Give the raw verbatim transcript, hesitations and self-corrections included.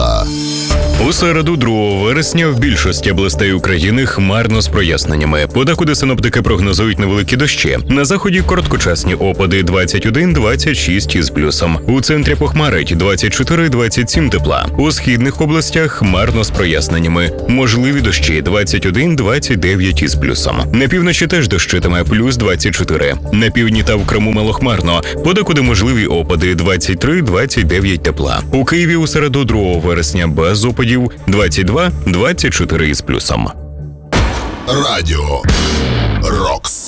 погода. У середу, другого вересня, в більшості областей України хмарно з проясненнями. Подекуди синоптики прогнозують невеликі дощі. На заході короткочасні опади двадцять один - двадцять шість із плюсом. У центрі похмарить двадцять чотири - двадцять сім тепла. У східних областях хмарно з проясненнями. Можливі дощі двадцять один - двадцять дев'ять із плюсом. На півночі теж дощитиме плюс двадцять чотири. На півдні та в Криму малохмарно. Подекуди можливі опади двадцять три - двадцять дев'ять тепла. У Києві у середу, другого вересня, без опадів двадцять два - двадцять чотири із плюсом. Радіо Рокс.